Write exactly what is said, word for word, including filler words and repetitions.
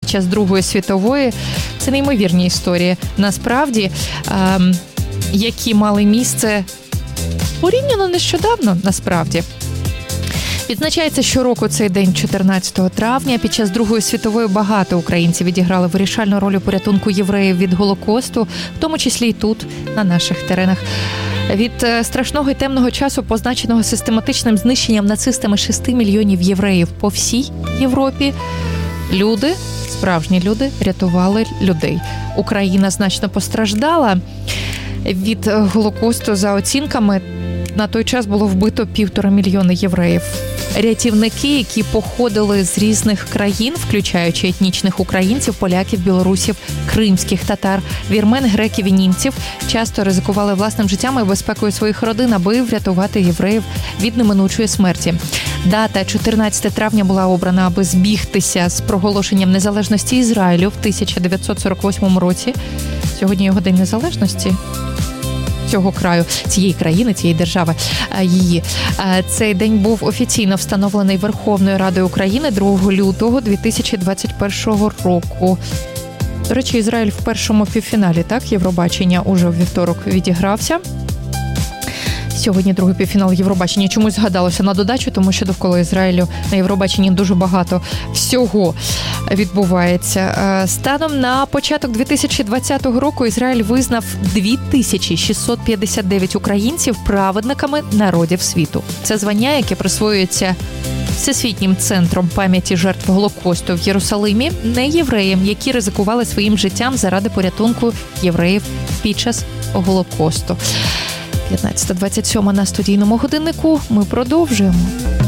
час Другої світової. Це неймовірні історії, насправді, ем, які мали місце порівняно нещодавно, насправді. Відзначається щороку цей день чотирнадцятого травня. Під час Другої світової багато українців відіграли вирішальну роль у порятунку євреїв від Голокосту, в тому числі і тут, на наших теренах. Від страшного і темного часу, позначеного систематичним знищенням нацистами шести мільйонів євреїв по всій Європі, люди, справжні люди, рятували людей. Україна значно постраждала від Голокосту. За оцінками, на той час було вбито півтора мільйона євреїв. Рятівники, які походили з різних країн, включаючи етнічних українців, поляків, білорусів, кримських татар, вірмен, греків і німців, часто ризикували власним життям і безпекою своїх родин, аби врятувати євреїв від неминучої смерті. Дата чотирнадцятого травня була обрана, аби збігтися з проголошенням незалежності Ізраїлю в тисяча дев'ятсот сорок восьмому році. Сьогодні його День незалежності цього краю, цієї країни, цієї держави, її. Цей день був офіційно встановлений Верховною Радою України другого лютого дві тисячі двадцять першого року. До речі, Ізраїль в першому півфіналі, так, Євробачення уже в вівторок відігрався. Сьогодні другий півфінал Євробачення. Чомусь згадалося на додачу, тому що довкола Ізраїлю на Євробаченні дуже багато всього відбувається. Станом на початок дві тисячі двадцятого року Ізраїль визнав дві тисячі шістсот п'ятдесят дев'ять українців праведниками народів світу. Це звання, яке присвоюється Всесвітнім центром пам'яті жертв Голокосту в Єрусалимі, не євреям, які ризикували своїм життям заради порятунку євреїв під час Голокосту. п'ятнадцята двадцять сьом на студійному годиннику. Ми продовжуємо.